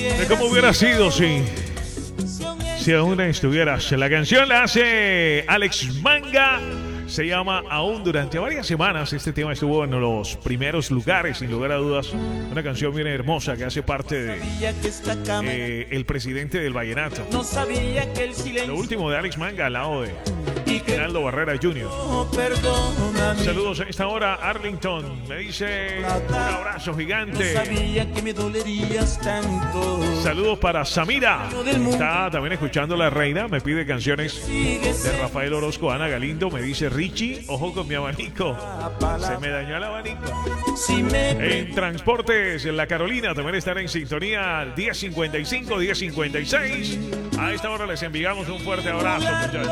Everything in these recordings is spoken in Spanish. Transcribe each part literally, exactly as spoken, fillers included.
De cómo hubiera sido si, si aún estuvieras. La canción la hace Alex Manga. Se llama Aún. Durante varias semanas este tema estuvo en los primeros lugares, sin lugar a dudas. Una canción bien hermosa que hace parte de eh, el presidente del vallenato. Lo último de Alex Manga al lado de Geraldo Barrera junior Saludos a esta hora, Arlington. Me dice un abrazo gigante. Saludos para Samira. Está también escuchando La Reina. Me pide canciones de Rafael Orozco. Ana Galindo me dice: Richie, ojo con mi abanico. Se me dañó el abanico. En Transportes, en La Carolina, también estará en sintonía diez cincuenta y cinco, diez cincuenta y seis. A esta hora les enviamos un fuerte abrazo, muchachos.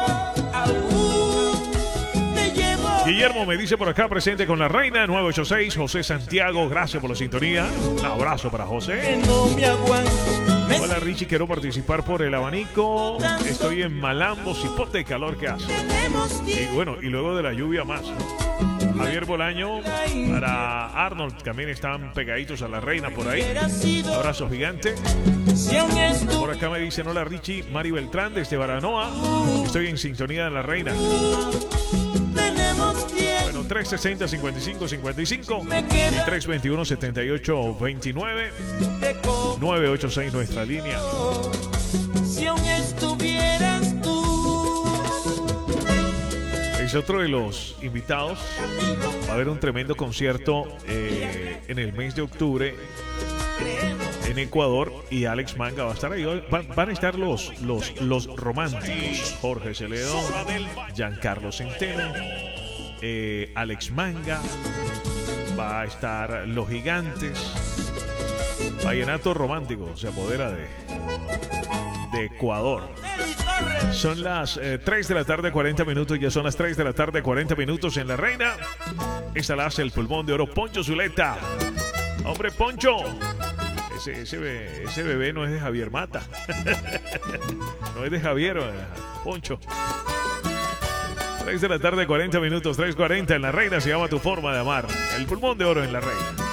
Guillermo me dice por acá, presente con La Reina, nueve ocho seis. José Santiago, gracias por la sintonía. Un abrazo para José. Hola Richie, quiero participar por el abanico. Estoy en Malambo, cipote de calor que hace. Y bueno, y luego de la lluvia más, ¿no? Javier Bolaño, para Arnold, también están pegaditos a La Reina por ahí. Abrazo gigante. Por acá me dicen: hola Richie, Mari Beltrán desde Baranoa. Estoy en sintonía de La Reina. Bueno, tres sesenta, cincuenta y cinco, cincuenta y cinco y tres veintiuno, setenta y ocho, veintinueve. nueve ocho seis nuestra línea. Si aún estuvieras tú. Es otro de los invitados. Va a haber un tremendo concierto eh, en el mes de octubre en Ecuador, y Alex Manga va a estar ahí. Van, van a estar los, los, los románticos: Jorge Celedón, Giancarlo Centeno, eh, Alex Manga. Va a estar Los Gigantes. Vallenato romántico se apodera de, de Ecuador. Son las eh, tres de la tarde, cuarenta minutos. Ya son las tres de la tarde, cuarenta minutos en La Reina. Esta la hace el pulmón de oro, Poncho Zuleta. Hombre, Poncho. Ese, ese, bebé, ese bebé no es de Javier Mata. No es de Javier, Poncho. tres de la tarde, cuarenta minutos, tres cuarenta en La Reina. Se llama Tu Forma de Amar. El pulmón de oro en La Reina.